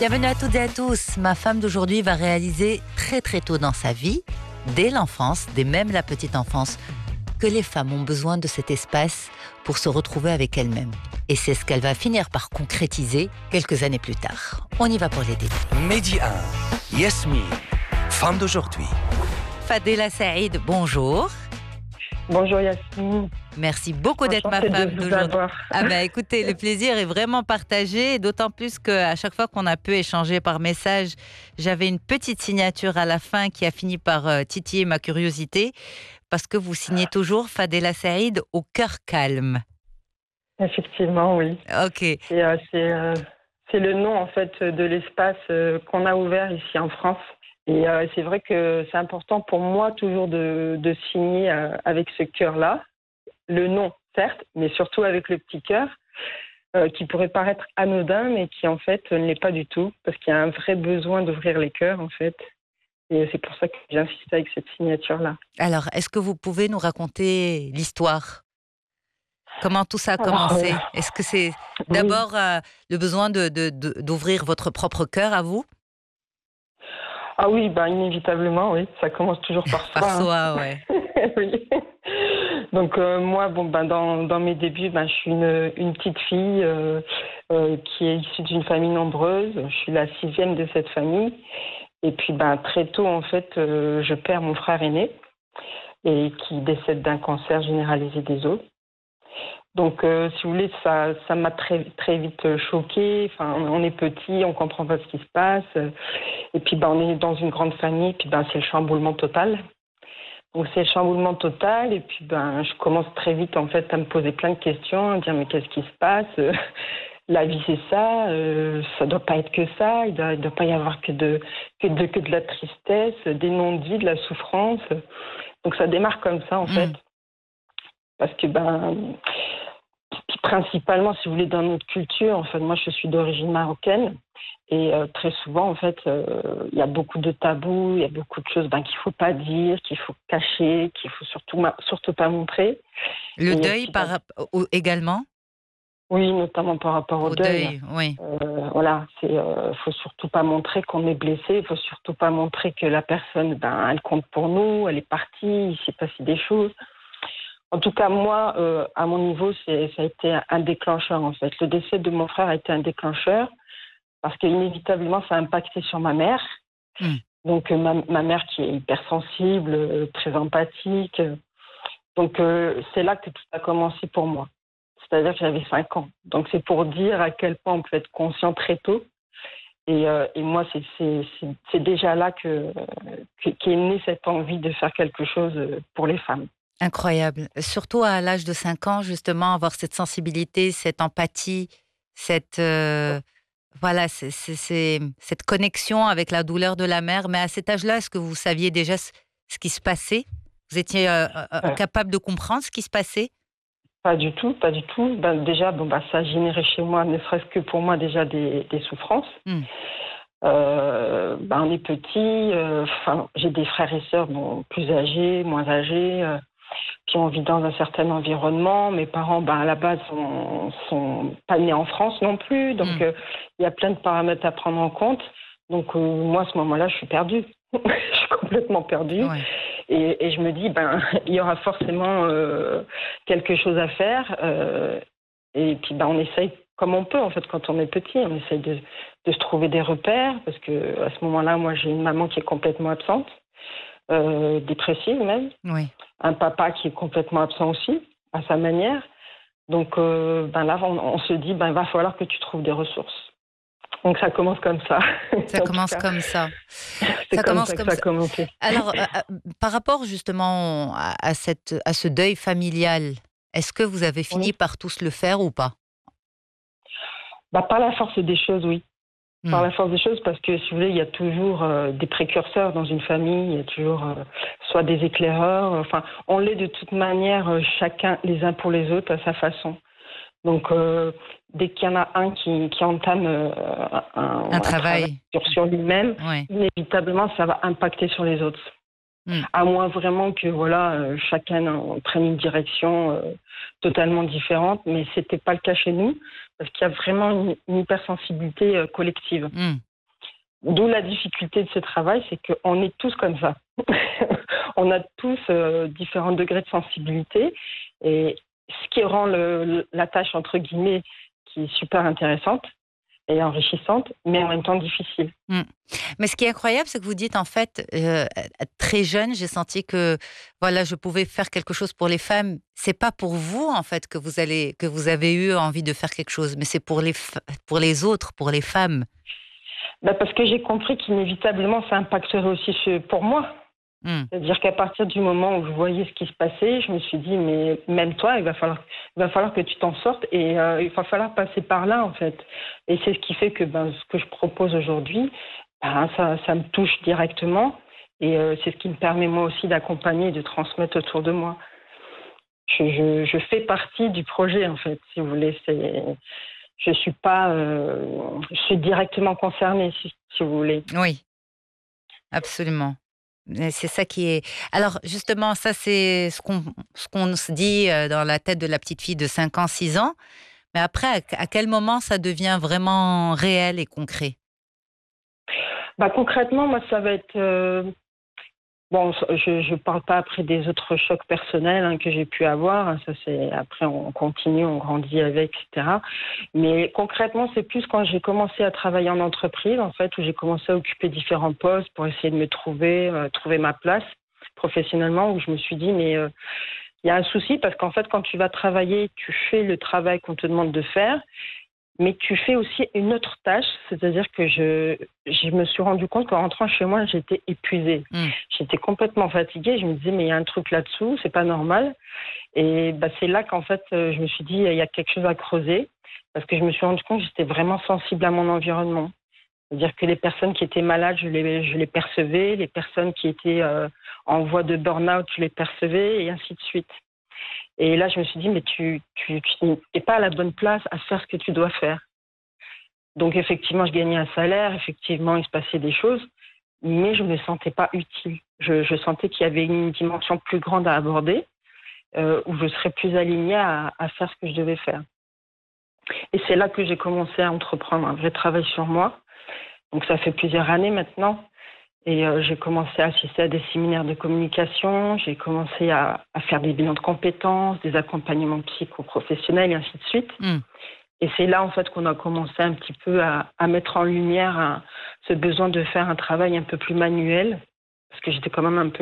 Bienvenue à toutes et à tous. Ma femme d'aujourd'hui va réaliser très très tôt dans sa vie, dès l'enfance, dès même la petite enfance, que les femmes ont besoin de cet espace pour se retrouver avec elles-mêmes. Et c'est ce qu'elle va finir par concrétiser quelques années plus tard. On y va pour les détails. Midi 1, Yasmine, femme d'aujourd'hui. Fadela Saïd, bonjour. Bonjour Yasmine. Merci beaucoup d'être ma femme d'aujourd'hui. Ah ben écoutez, le plaisir est vraiment partagé, d'autant plus qu'à chaque fois qu'on a pu échanger par message, j'avais une petite signature à la fin qui a fini par titiller ma curiosité, parce que vous signez toujours Fadela Saïd au cœur calme. Effectivement, oui. Ok. C'est le nom en fait de l'espace qu'on a ouvert ici en France. Et c'est vrai que c'est important pour moi toujours de signer avec ce cœur-là. Le nom, certes, mais surtout avec le petit cœur, qui pourrait paraître anodin, mais qui en fait ne l'est pas du tout, parce qu'il y a un vrai besoin d'ouvrir les cœurs en fait. Et c'est pour ça que j'insiste avec cette signature-là. Alors, est-ce que vous pouvez nous raconter l'histoire ? Comment tout ça a commencé ? Est-ce que c'est d'abord le besoin d'ouvrir votre propre cœur à vous ? Ah oui, inévitablement, oui. Ça commence toujours par soi. Par soi, ouais. Oui. Donc moi, dans mes débuts, je suis une petite fille qui est issue d'une famille nombreuse. Je suis la 6e de cette famille. Et puis très tôt, en fait, je perds mon frère aîné et qui décède d'un cancer généralisé des os. Donc, si vous voulez, ça m'a très, très vite choquée. Enfin, on est petit, on comprend pas ce qui se passe. Et puis, on est dans une grande famille. Puis, c'est le chamboulement total. Donc, c'est le chamboulement total. Et puis, je commence très vite, en fait, à me poser plein de questions, à me dire, mais qu'est-ce qui se passe ? La vie, c'est ça. Ça doit pas être que ça. Il doit pas y avoir que de la tristesse, des non-dits, de la souffrance. Donc, ça démarre comme ça, en fait. Parce que, principalement, si vous voulez, dans notre culture, en fait, moi, je suis d'origine marocaine. Et très souvent, en fait, il y a beaucoup de tabous, il y a beaucoup de choses qu'il faut pas dire, qu'il faut cacher, qu'il faut surtout pas montrer. Le deuil également ? Oui, notamment par rapport au deuil. Oui. Voilà, faut surtout pas montrer qu'on est blessé, il faut surtout pas montrer que la personne, elle compte pour nous, elle est partie, il s'est passé des choses. En tout cas, moi, à mon niveau, ça a été un déclencheur, en fait. Le décès de mon frère a été un déclencheur parce qu'inévitablement, ça a impacté sur ma mère. Donc, ma mère qui est hypersensible, très empathique. Donc, c'est là que tout a commencé pour moi. C'est-à-dire que j'avais 5 ans. Donc, c'est pour dire à quel point on peut être conscient très tôt. Et moi, c'est déjà là qu'est née cette envie de faire quelque chose pour les femmes. Incroyable. Surtout à l'âge de 5 ans, justement, avoir cette sensibilité, cette empathie, cette connexion avec la douleur de la mère. Mais à cet âge-là, est-ce que vous saviez déjà ce qui se passait ? Vous étiez capable de comprendre ce qui se passait ? Pas du tout, pas du tout. Déjà, ça a généré chez moi, ne serait-ce que pour moi, déjà des souffrances. On est petit, j'ai des frères et sœurs plus âgés, moins âgés. Puis on vit dans un certain environnement. Mes parents, à la base, sont pas nés en France non plus. Donc, il y a plein de paramètres à prendre en compte. Donc, moi, à ce moment-là, je suis perdue. Je suis complètement perdue. Ouais. Et je me dis, il y aura forcément quelque chose à faire. Et puis, on essaye comme on peut, en fait, quand on est petit. On essaye de se trouver des repères. Parce que à ce moment-là, moi, j'ai une maman qui est complètement absente. Dépressive même. Oui. Un papa qui est complètement absent aussi, à sa manière. Donc là, on se dit, il va falloir que tu trouves des ressources. Donc ça commence comme ça. Ça commence comme ça. Ça commence comme ça. Alors, par rapport justement à ce deuil familial, est-ce que vous avez fini par tous le faire ou pas ? Par la force des choses, oui. Par la force des choses, parce que si vous voulez, il y a toujours des précurseurs dans une famille, il y a toujours soit des éclaireurs, enfin, on l'est de toute manière chacun les uns pour les autres à sa façon. Donc, dès qu'il y en a un qui entame un travail sur lui-même, inévitablement, ça va impacter sur les autres. À moins vraiment que chacun prenne une direction totalement différente, mais c'était pas le cas chez nous parce qu'il y a vraiment une hypersensibilité collective. D'où la difficulté de ce travail, c'est qu'on est tous comme ça. On a tous différents degrés de sensibilité. Et ce qui rend la tâche, entre guillemets, qui est super intéressante et enrichissante, mais en même temps difficile. Mais ce qui est incroyable, c'est que vous dites, en fait, très jeune, j'ai senti que voilà, je pouvais faire quelque chose pour les femmes. C'est pas pour vous, en fait, que vous avez eu envie de faire quelque chose, mais c'est pour pour les autres, pour les femmes. Parce que j'ai compris qu'inévitablement, ça impacterait aussi pour moi. C'est-à-dire qu'à partir du moment où je voyais ce qui se passait, je me suis dit, mais même toi, il va falloir que tu t'en sortes et il va falloir passer par là, en fait. Et c'est ce qui fait que ce que je propose aujourd'hui, ça me touche directement et c'est ce qui me permet moi aussi d'accompagner et de transmettre autour de moi. Je fais partie du projet, en fait, si vous voulez. Je suis directement concernée, si vous voulez. Oui, absolument. C'est ça qui est... Alors, justement, ça, c'est ce qu'on se dit dans la tête de la petite fille de 5 ans, 6 ans. Mais après, à quel moment ça devient vraiment réel et concret? Concrètement, moi, ça va être... je ne parle pas après des autres chocs personnels que j'ai pu avoir. Ça, après, on continue, on grandit avec, etc. Mais concrètement, c'est plus quand j'ai commencé à travailler en entreprise, en fait, où j'ai commencé à occuper différents postes pour essayer de me trouver ma place professionnellement, où je me suis dit, mais il y a un souci parce qu'en fait, quand tu vas travailler, tu fais le travail qu'on te demande de faire. Mais tu fais aussi une autre tâche, c'est-à-dire que je me suis rendu compte qu'en rentrant chez moi, j'étais épuisée. J'étais complètement fatiguée. Je me disais, mais il y a un truc là-dessous, c'est pas normal. Et c'est là qu'en fait, je me suis dit, il y a quelque chose à creuser. Parce que je me suis rendu compte que j'étais vraiment sensible à mon environnement. C'est-à-dire que les personnes qui étaient malades, je les percevais. Les personnes qui étaient en voie de burn-out, je les percevais, et ainsi de suite. Et là, je me suis dit, mais tu n'es pas à la bonne place à faire ce que tu dois faire. Donc, effectivement, je gagnais un salaire, effectivement, il se passait des choses, mais je ne me sentais pas utile. Je sentais qu'il y avait une dimension plus grande à aborder, où je serais plus alignée à faire ce que je devais faire. Et c'est là que j'ai commencé à entreprendre un vrai travail sur moi. Donc, ça fait plusieurs années maintenant. Et j'ai commencé à assister à des séminaires de communication, j'ai commencé à faire des bilans de compétences, des accompagnements psycho-professionnels et ainsi de suite. Et c'est là, en fait, qu'on a commencé un petit peu à mettre en lumière ce besoin de faire un travail un peu plus manuel, parce que j'étais quand même un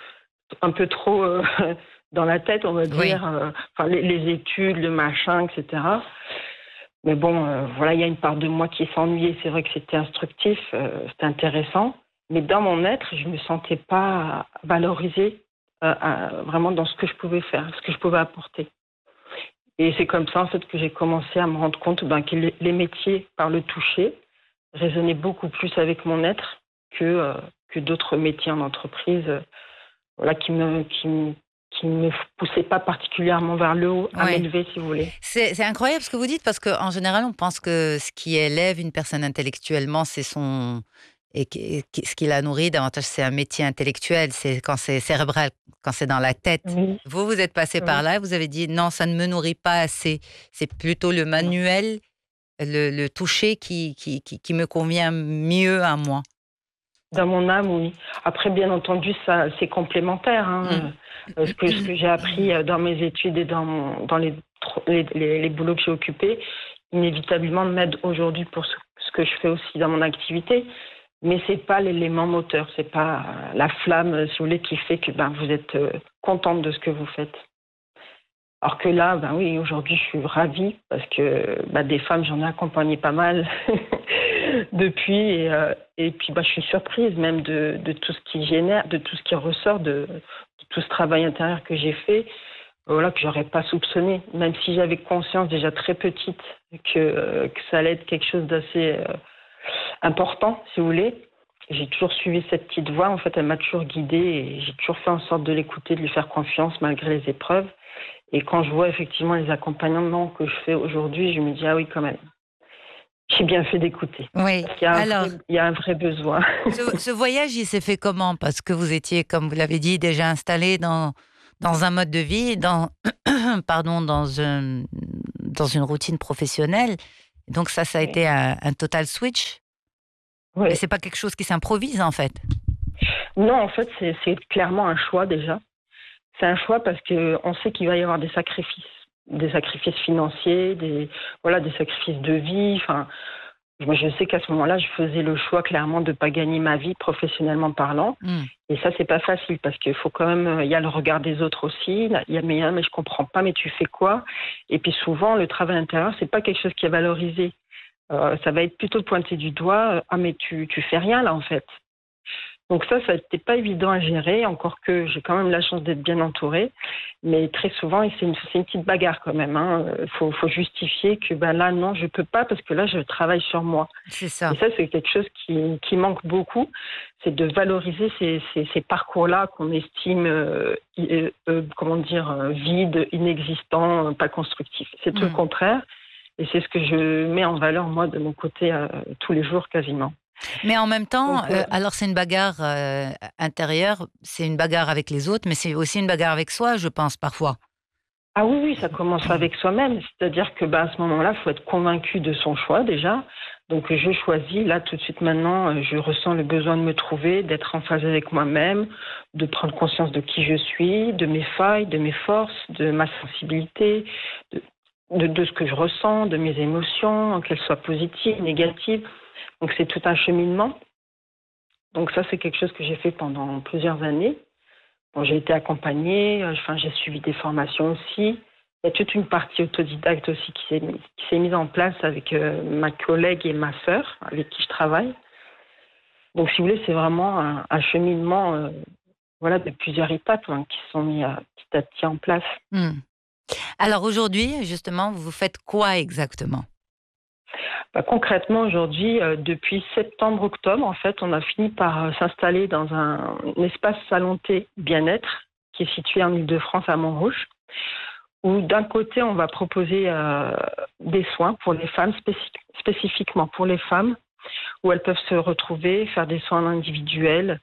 peu trop dans la tête, on va dire, les études, le machin, etc. Mais bon, voilà, il y a une part de moi qui s'ennuyait. C'est vrai que c'était instructif, c'était intéressant. Mais dans mon être, je ne me sentais pas valorisée vraiment dans ce que je pouvais faire, ce que je pouvais apporter. Et c'est comme ça, en fait, que j'ai commencé à me rendre compte que les métiers par le toucher résonnaient beaucoup plus avec mon être que d'autres métiers en entreprise qui me poussaient pas particulièrement vers le haut, à m'élever, si vous voulez. C'est incroyable ce que vous dites, parce qu'en général, on pense que ce qui élève une personne intellectuellement, c'est son... Et ce qui la nourrit davantage, c'est un métier intellectuel, c'est quand c'est cérébral, quand c'est dans la tête. Oui. Vous êtes passé par là, vous avez dit non, ça ne me nourrit pas assez. C'est plutôt le manuel, le toucher qui me convient mieux à moi. Dans mon âme, oui. Après, bien entendu, ça, c'est complémentaire. Ce que j'ai appris dans mes études et dans les boulots que j'ai occupés, inévitablement m'aide aujourd'hui pour ce que je fais aussi dans mon activité. Mais c'est pas l'élément moteur, c'est pas la flamme, si vous voulez, qui fait que vous êtes contente de ce que vous faites. Alors que là, oui, aujourd'hui, je suis ravie parce que des femmes, j'en ai accompagné pas mal depuis. Et puis, je suis surprise même de tout ce qui génère, de tout ce qui ressort, de tout ce travail intérieur que j'ai fait, que j'aurais pas soupçonné. Même si j'avais conscience déjà très petite que ça allait être quelque chose d'assez... important, si vous voulez. J'ai toujours suivi cette petite voix. En fait, elle m'a toujours guidée et j'ai toujours fait en sorte de l'écouter, de lui faire confiance malgré les épreuves. Et quand je vois effectivement les accompagnements que je fais aujourd'hui, je me dis, ah oui, quand même, j'ai bien fait d'écouter. Oui. Il y a un vrai besoin. Ce voyage, il s'est fait comment? Parce que vous étiez, comme vous l'avez dit, déjà installé dans un mode de vie, dans une routine professionnelle. Donc ça a été un total switch. Mais c'est pas quelque chose qui s'improvise, en fait. Non, en fait, c'est clairement un choix déjà. C'est un choix parce qu'on sait qu'il va y avoir des sacrifices financiers, des sacrifices de vie. Enfin, moi, je sais qu'à ce moment-là, je faisais le choix clairement de ne pas gagner ma vie professionnellement parlant. Et ça, c'est pas facile parce qu'il faut quand même, il y a le regard des autres aussi. Il y a mais je comprends pas, mais tu fais quoi? Et puis souvent, le travail intérieur, c'est pas quelque chose qui est valorisé. Ça va être plutôt pointé du doigt. Ah, mais tu fais rien là en fait. Donc ça n'était pas évident à gérer, encore que j'ai quand même la chance d'être bien entourée. Mais très souvent, c'est une petite bagarre quand même. Faut justifier que là, non, je peux pas parce que là, je travaille sur moi. C'est ça. Et ça, c'est quelque chose qui manque beaucoup. C'est de valoriser ces parcours-là qu'on estime, vides, inexistants, pas constructifs. C'est tout le contraire. Et c'est ce que je mets en valeur, moi, de mon côté, tous les jours quasiment. Mais en même temps, alors c'est une bagarre intérieure, c'est une bagarre avec les autres, mais c'est aussi une bagarre avec soi, je pense, parfois. Ah oui, ça commence avec soi-même. C'est-à-dire que à ce moment-là, il faut être convaincu de son choix déjà. Donc je choisis, là, tout de suite maintenant, je ressens le besoin de me trouver, d'être en phase avec moi-même, de prendre conscience de qui je suis, de mes failles, de mes forces, de ma sensibilité, de ce que je ressens, de mes émotions, qu'elles soient positives, négatives. Donc c'est tout un cheminement. Donc ça, c'est quelque chose que j'ai fait pendant plusieurs années. Bon, j'ai été accompagnée, j'ai suivi des formations aussi. Il y a toute une partie autodidacte aussi qui s'est mise en place avec ma collègue et ma sœur, avec qui je travaille. Donc si vous voulez, c'est vraiment un cheminement de plusieurs étapes qui sont mis petit à petit en place. Alors aujourd'hui, justement, vous faites quoi exactement ? Concrètement, aujourd'hui, depuis septembre-octobre, en fait, on a fini par s'installer dans un espace salon-thé bien-être qui est situé en Île-de-France à Montrouge, où d'un côté, on va proposer des soins pour les femmes, spécifiquement pour les femmes, où elles peuvent se retrouver, faire des soins individuels,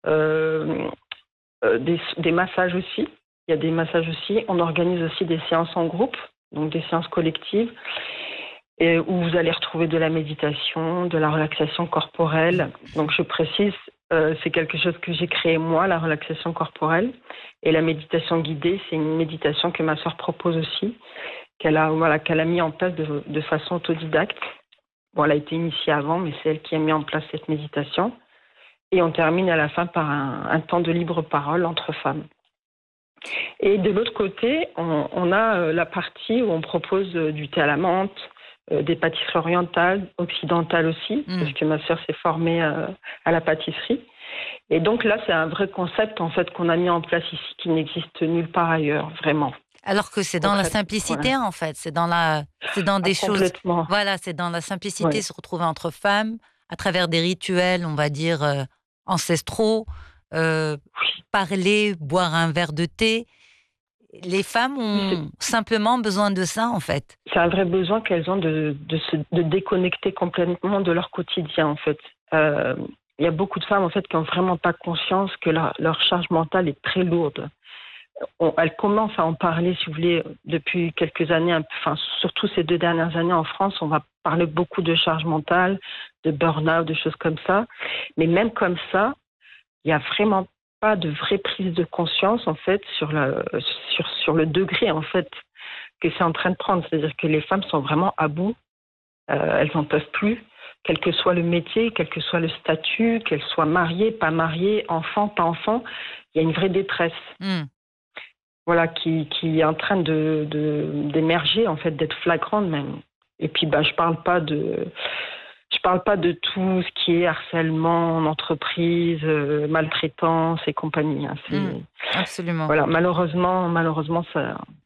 des massages aussi. Il y a des massages aussi. On organise aussi des séances en groupe, donc des séances collectives. Et où vous allez retrouver de la méditation, de la relaxation corporelle. Donc je précise, c'est quelque chose que j'ai créé moi, la relaxation corporelle. Et la méditation guidée, c'est une méditation que ma sœur propose aussi, qu'elle a mis en place de façon autodidacte. Bon, elle a été initiée avant, mais c'est elle qui a mis en place cette méditation. Et on termine à la fin par un temps de libre parole entre femmes. Et de l'autre côté, on a la partie où on propose du thé à la menthe, des pâtisseries orientales, occidentales aussi, parce que ma sœur s'est formée à la pâtisserie. Et donc là, c'est un vrai concept en fait qu'on a mis en place ici, qui n'existe nulle part ailleurs, vraiment. Alors que c'est dans la simplicité, en fait, c'est dans des choses. Complètement. Voilà, c'est dans la simplicité, se retrouver entre femmes, à travers des rituels, on va dire ancestraux, parler, boire un verre de thé. Les femmes ont simplement besoin de ça, en fait. C'est un vrai besoin qu'elles ont de déconnecter complètement de leur quotidien, en fait. Il y a beaucoup de femmes, en fait, qui n'ont vraiment pas conscience que leur charge mentale est très lourde. Elles commencent à en parler, si vous voulez, depuis quelques années, surtout ces 2 dernières années en France, on va parler beaucoup de charge mentale, de burn-out, de choses comme ça. Mais même comme ça, il n'y a vraiment pas de vraie prise de conscience en fait sur le degré en fait que c'est en train de prendre, c'est-à-dire que les femmes sont vraiment à bout, elles n'en peuvent plus, quel que soit le métier, quel que soit le statut, qu'elles soient mariées, pas mariées, enfants, pas enfants, il y a une vraie détresse. Voilà, qui est en train d'émerger en fait, d'être flagrante même. Et puis je parle pas de tout ce qui est harcèlement en entreprise, maltraitance et compagnie. Absolument. Voilà, malheureusement,